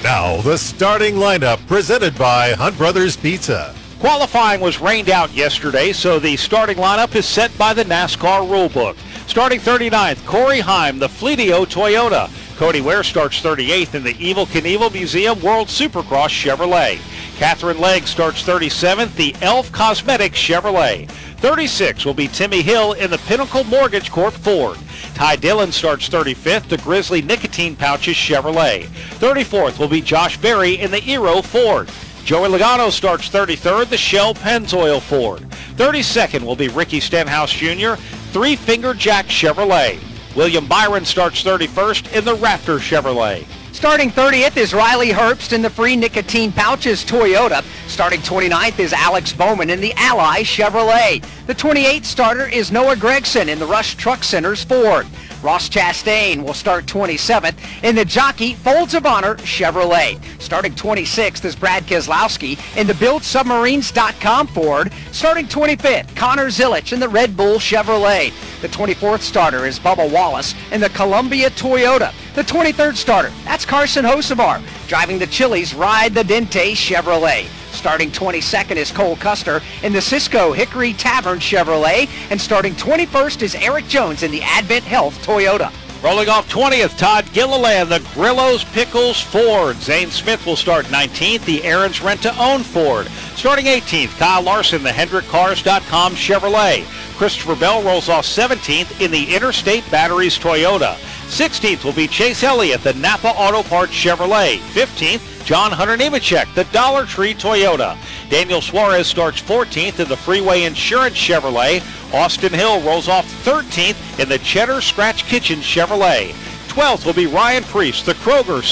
Now, the starting lineup presented by Hunt Brothers Pizza. Qualifying was rained out yesterday, so the starting lineup is set by the NASCAR rulebook. Starting 39th, Corey Heim, the Fleetio Toyota. Cody Ware starts 38th in the Evel Knievel Museum World Supercross Chevrolet. Catherine Legg starts 37th, the Elf Cosmetics Chevrolet. 36 will be Timmy Hill in the Pinnacle Mortgage Corp Ford. Ty Dillon starts 35th, the Grizzly Nicotine Pouches Chevrolet. 34th will be Josh Berry in the Eero Ford. Joey Logano starts 33rd, the Shell Pennzoil Ford. 32nd will be Ricky Stenhouse Jr., Three Finger Jack Chevrolet. William Byron starts 31st in the Raptor Chevrolet. Starting 30th is Riley Herbst in the Free Nicotine Pouches Toyota. Starting 29th is Alex Bowman in the Ally Chevrolet. The 28th starter is Noah Gregson in the Rush Truck Center's Ford. Ross Chastain will start 27th in the Jockey Folds of Honor Chevrolet. Starting 26th is Brad Keselowski in the BuildSubmarines.com Ford. Starting 25th, Connor Zilich in the Red Bull Chevrolet. The 24th starter is Bubba Wallace in the Columbia Toyota. The 23rd starter, that's Carson Hocevar, driving the Chili's Ride the Dente Chevrolet. Starting 22nd is Cole Custer in the Cisco Hickory Tavern Chevrolet. And starting 21st is Eric Jones in the Advent Health Toyota. Rolling off 20th, Todd Gilliland, the Grillo's Pickles Ford. Zane Smith will start 19th, the Aaron's Rent-to-Own Ford. Starting 18th, Kyle Larson, the HendrickCars.com Chevrolet. Christopher Bell rolls off 17th in the Interstate Batteries Toyota. 16th will be Chase Elliott, the Napa Auto Parts Chevrolet. 15th, John Hunter Nemechek, the Dollar Tree Toyota. Daniel Suarez starts 14th in the Freeway Insurance Chevrolet. Austin Hill rolls off 13th in the Cheddar Scratch Kitchen Chevrolet. 12th will be Ryan Priest, the Kroger